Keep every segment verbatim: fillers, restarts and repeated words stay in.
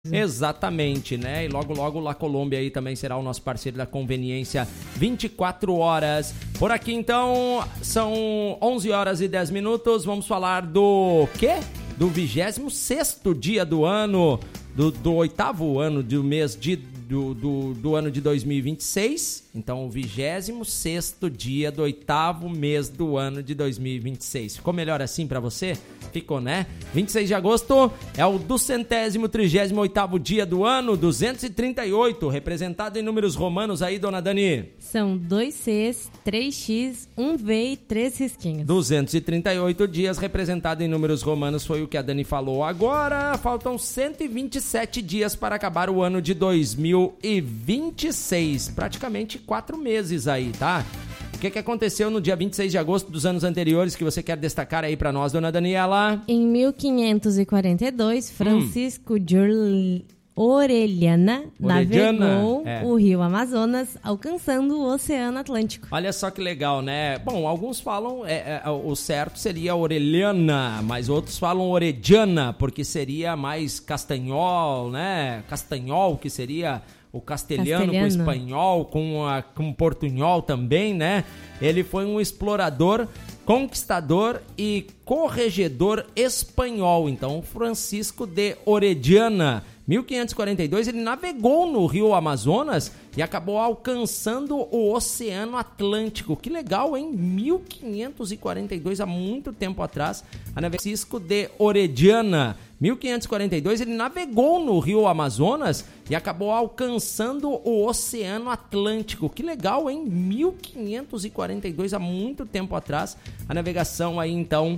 Exatamente, né? E logo, logo La Colômbia aí também será o nosso parceiro da Conveniência vinte e quatro horas. Por aqui, então, são onze horas e dez minutos. Vamos falar do quê? Do vigésimo sexto dia do ano, do, do oitavo ano do mês de, do, do, do ano de dois mil e vinte e seis. Então, o vigésimo sexto dia do oitavo mês do ano de dois mil e vinte e seis. Ficou melhor assim pra você? Ficou, né? vinte e seis de agosto é o duzentésimo, trigésimo oitavo dia do ano, duzentos e trinta e oito, representado em números romanos aí, dona Dani. São dois Cs, três X, um V e três risquinhos. duzentos e trinta e oito dias, representado em números romanos, foi o que a Dani falou. Agora, faltam cento e vinte e sete dias para acabar o ano de dois mil e vinte e seis. Praticamente quatro meses aí, tá? O que, que aconteceu no dia vinte e seis de agosto dos anos anteriores que você quer destacar aí pra nós, dona Daniela? Em mil quinhentos e quarenta e dois, Francisco hum. de Orellana, Orellana navegou é. o rio Amazonas, alcançando o Oceano Atlântico. Olha só que legal, né? Bom, alguns falam, é, é, o certo seria Orellana, mas outros falam Orellana, porque seria mais castanhol, né? Castanhol, que seria o castelhano, castelhano. com espanhol, com, a, com portunhol também, né? Ele foi um explorador, conquistador e corregedor espanhol. Então, Francisco de Orellana, mil quinhentos e quarenta e dois, ele navegou no rio Amazonas e acabou alcançando o Oceano Atlântico. Que legal, hein? mil quinhentos e quarenta e dois, há muito tempo atrás, a Francisco de Orellana, mil quinhentos e quarenta e dois, ele navegou no rio Amazonas e acabou alcançando o Oceano Atlântico. Que legal, hein? mil quinhentos e quarenta e dois, há muito tempo atrás, a navegação aí, então,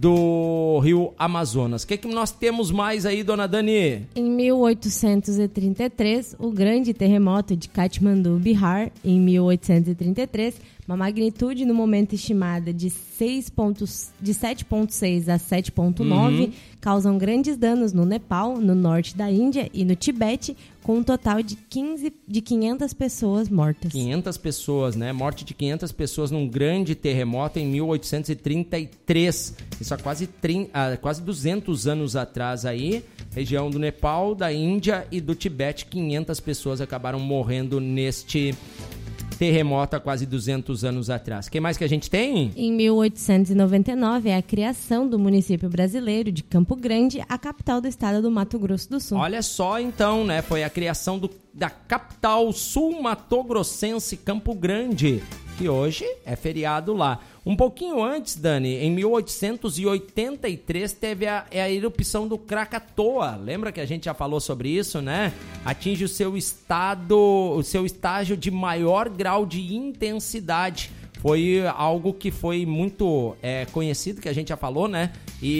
do rio Amazonas. O que, que nós temos mais aí, dona Dani? Em mil oitocentos e trinta e três, o grande terremoto de Katmandu, Bihar, em mil oitocentos e trinta e três, uma magnitude no momento estimada de, seis pontos, de sete ponto seis a sete ponto nove, uhum. causam grandes danos no Nepal, no norte da Índia e no Tibete, com um total de, quinze, de quinhentas pessoas mortas. quinhentas pessoas, né? Morte de quinhentas pessoas num grande terremoto em mil oitocentos e trinta e três. Isso há quase, trinta, há quase duzentos anos atrás aí. Região do Nepal, da Índia e do Tibete, quinhentas pessoas acabaram morrendo neste terremoto há quase duzentos anos atrás. O que mais que a gente tem? Em mil oitocentos e noventa e nove, é a criação do município brasileiro de Campo Grande, a capital do estado do Mato Grosso do Sul. Olha só, então, né? Foi a criação do, da capital sul-matogrossense, Campo Grande, que hoje é feriado lá. Um pouquinho antes, Dani, em mil oitocentos e oitenta e três, teve a, a erupção do Krakatoa. Lembra que a gente já falou sobre isso, né? Atinge o seu estado, o seu estágio de maior grau de intensidade. Foi algo que foi muito é, conhecido, que a gente já falou, né?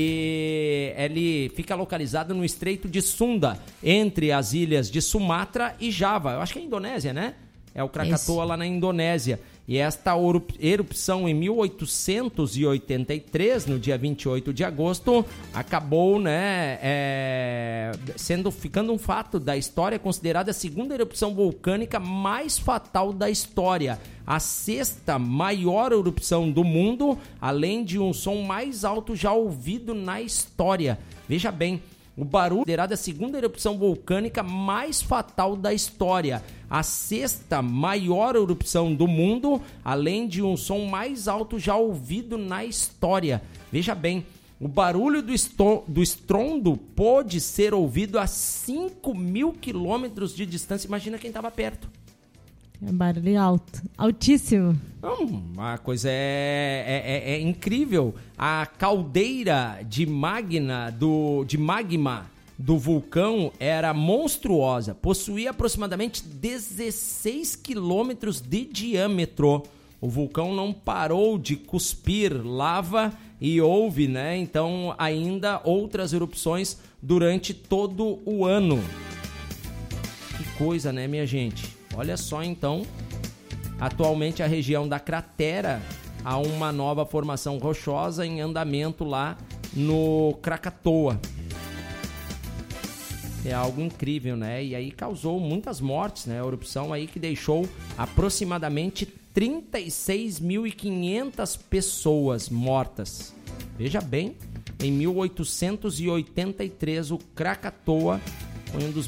E ele fica localizado no Estreito de Sunda, entre as ilhas de Sumatra e Java. Eu acho que é Indonésia, né? É o Krakatoa lá na Indonésia. E esta erupção em mil oitocentos e oitenta e três, no dia vinte e oito de agosto, acabou, né, é, sendo, ficando um fato da história, considerada a segunda erupção vulcânica mais fatal da história. A sexta maior erupção do mundo, além de um som mais alto já ouvido na história. Veja bem, o barulho considerado a segunda erupção vulcânica mais fatal da história. A sexta maior erupção do mundo, além de um som mais alto já ouvido na história. Veja bem, o barulho do, esto- do estrondo pôde ser ouvido a cinco mil quilômetros de distância. Imagina quem estava perto. É um barulho alto, altíssimo. Uma coisa é, é, é incrível. A caldeira de, magna do, de magma do vulcão era monstruosa. Possuía aproximadamente dezesseis quilômetros de diâmetro. O vulcão não parou de cuspir lava e houve, né, então, ainda outras erupções durante todo o ano. Que coisa, né, minha gente? Olha só, então, atualmente a região da cratera há uma nova formação rochosa em andamento lá no Krakatoa. É algo incrível, né? E aí causou muitas mortes, né? A erupção aí que deixou aproximadamente trinta e seis mil e quinhentas pessoas mortas. Veja bem, em mil oitocentos e oitenta e três o Krakatoa foi um dos